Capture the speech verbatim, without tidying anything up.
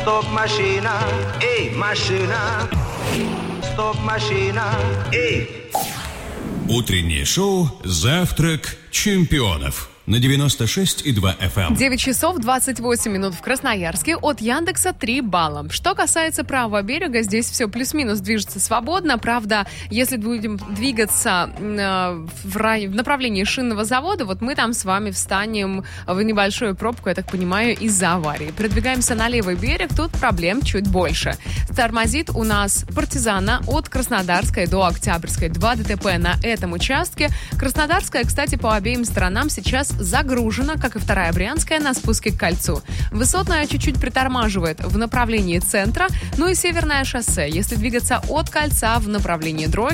Стоп, машина, эй, машина. Стоп, машина, эй. Утреннее шоу «Завтрак чемпионов» на девяносто шесть и два эф эм. девять часов двадцать восемь минут в Красноярске. От Яндекса три балла. Что касается правого берега, здесь все плюс-минус движется свободно. Правда, если будем двигаться э, в, рай... в направлении шинного завода, вот мы там с вами встанем в небольшую пробку, я так понимаю, из-за аварии. Продвигаемся на левый берег, тут проблем чуть больше. Тормозит у нас Партизана от Краснодарской до Октябрьской. Два ДТП на этом участке. Краснодарская, кстати, по обеим сторонам сейчас загружена, как и вторая Брянская, на спуске к кольцу. Высотная чуть-чуть притормаживает в направлении центра, ну и Северное шоссе. Если двигаться от кольца в направлении Дроги,